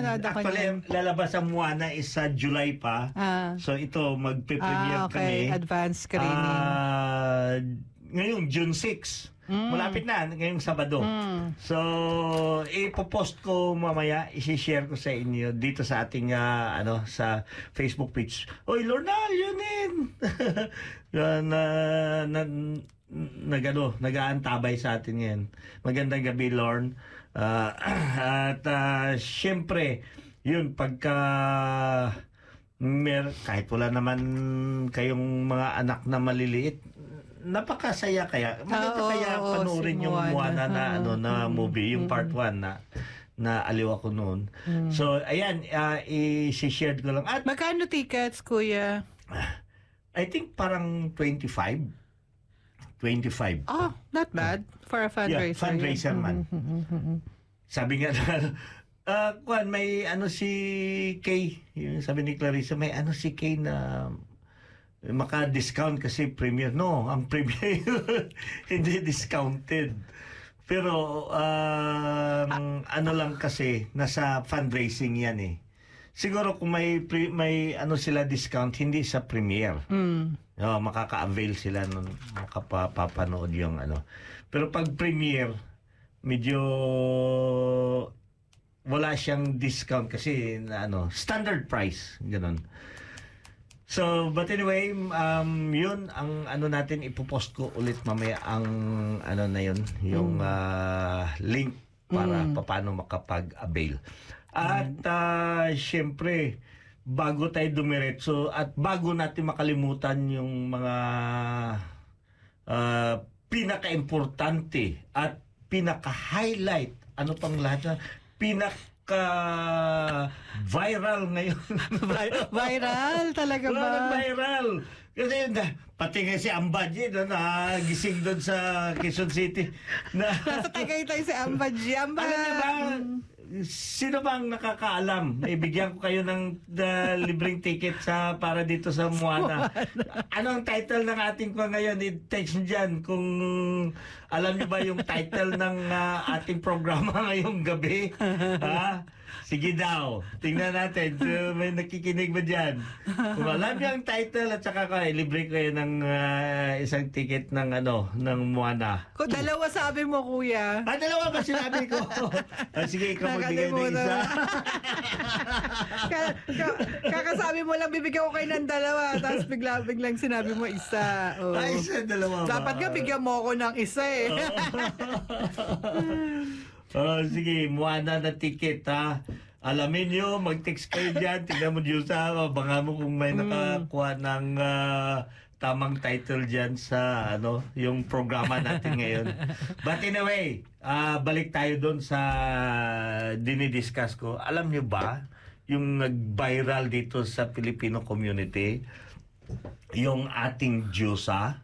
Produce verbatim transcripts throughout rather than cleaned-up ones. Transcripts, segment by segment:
manonood ako Actually, niyan. lalabas ang Moana is sa July pa. Ah. So ito, magpe-premiere Ah, okay. kami. Advance screening. Ah, ngayong June sixth. Mm. Malapit na, ngayong Sabado. Mm. So, ipopost ko mamaya, isi-share ko sa inyo dito sa ating ah, ano sa Facebook page. Oy, Lorna, yun din. na, na, nagano, nag-aantabay sa atin yan. Magandang gabi, Lorn. Ah, at ah, syempre, yun, pagka mer kahit wala naman kayong mga anak na maliliit, napakasaya kaya. Maganda Oo, kaya oo, panoorin si yung Moana. Moana na Oo. ano na Mm, movie, yung mm, part one na na aliw ako noon. So ayan, uh, i-share ko lang. At Magkano tickets, kuya? I think parang twenty-five. twenty-five. Oh, not bad for a fundraiser. Yeah, fundraiser man. Sabi nga na, uh, Kwan, may ano si Kay, yung sabi ni Clarissa, may ano si Kay na maka-discount kasi premiere. No, ang premiere hindi discounted. Pero um, ano lang kasi, nasa fundraising yan eh. Siguro kung may pre, may ano sila discount, hindi sa premiere. Mm. No, makaka-avail sila nun, makapapanood yung ano. Pero pag premiere, medyo wala siyang discount kasi na, ano, standard price, ganun. So, but anyway, um, yun ang ano natin, ipopost ko ulit mamaya ang ano na yun, yung Mm. uh, link para Mm. paano makapag-avail. At uh, syempre, bago tayo dumiretso at bago natin makalimutan yung mga uh, pinaka-importante at pinaka-highlight, ano pang lahat na, pinaka viral ngayon. Viral talaga ba? Bakit viral? Kasi na, pati nga si Ambaji na nagising doon sa Quezon City. Na, Nasa Tagaytay si Ambaji. Amba, alam niyo ba, sino bang nakakaalam? Ibigyan ko kayo ng uh, libreng ticket sa para dito sa Moana. Ano ang title ng ating ko ngayon? I-text nyo dyan kung alam niyo ba yung title ng uh, ating programa ngayong gabi. Ha? Sige daw. Tingnan natin. Uh, may nakikinig ba dyan? Kung alam niyo ang title at saka ko, libre kayo ng uh, isang ticket ng ano ng Moana. Kung dalawa sabi mo, kuya. Ah, dalawa ba sinabi ko? Ah, sige, ikaw magbigay ng isa. Ka- ka- Kakasabi mo lang, bibigyan ko kayo ng dalawa. Tapos bigla, biglang sinabi mo isa. Oh. Ay, isa, dalawa ba? Dapat nga, bigyan mo ako ng isa eh. Oh, sige, Moana na ticket ha. Alamin nyo, mag-text kayo dyan. Tignan mo dyan sa, baka mo kung may nakakuha ng ah, tamang title dyan sa ano yung programa natin ngayon. But anyway, uh, balik tayo doon sa dinidiscuss ko. Alam nyo ba, yung nag-viral dito sa Filipino community, yung ating Diyosa.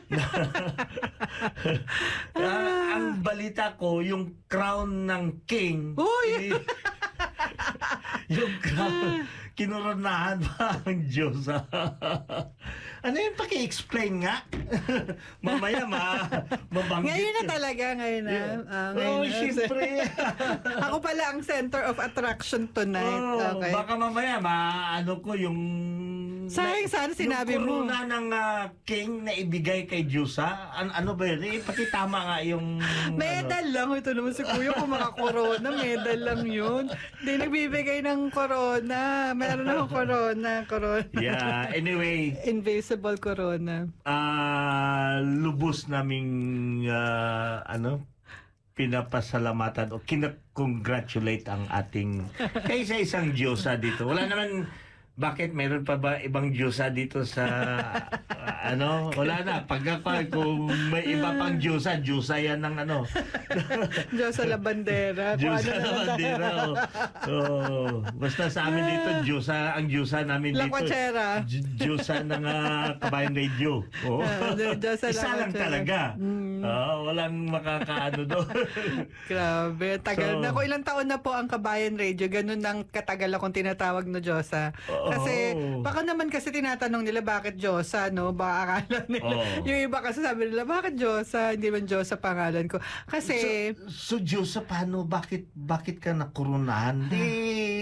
uh, ang balita ko, yung crown ng king. Uy! Yung crown, kinoronahan ba ang Diyosa? Ano yung paki-explain nga? Mamaya ma, mabanggit. Ngayon na talaga, ngayon na. Yeah. Ah, Oh, ngayon na. syempre. Ako pala ang center of attraction tonight. Oh, Okay. baka mamaya maano ko yung Sayang sana sinabi mo. yung corona ng ah, king na ibigay kay Diyosa. An ano ba yun? Eh, pakitama nga yung Medal lang. Ito naman si Kuya kung maka-corona. Medal lang yun. Hindi nagbibigay ng corona. Meron akong corona. Corona. ano. Yeah, anyway, Invisible corona. ah lubos naming ah, ano pinapasalamatan o kina-congratulate ang ating kaysa isang Diyosa dito. Wala naman. Bakit meron pa ba ibang Diyosa dito sa uh, ano? Wala na. Pag ako, kung may iba pang Diyosa, Diyosa yan ng ano. Diyos sa la bandera. Kung Diyosa ano na na lang. bandera. Oh. Oh. Basta sa amin dito, Diyosa, ang Diyosa namin La dito. Cuachera. Di- Diyosa ng uh, Kabayan Radio. Oh. Ah, Diyosa La Isa lang Cuachera. talaga. Mm. Oh, walang makakaano doon. Grabe. Tagal So, na. Kung ilang taon na po ang Kabayan Radio, ganun ang katagal akong tinatawag na Diyosa. Kasi, Oo. baka naman kasi tinatanong nila bakit Diyosa, no? Baka akala nila. Oo. Yung iba kasi sabi nila, bakit Diyosa? Hindi man Diyosa pangalan ko. Kasi, So, so Diyosa, paano? Bakit, bakit ka nakurunahan? Di,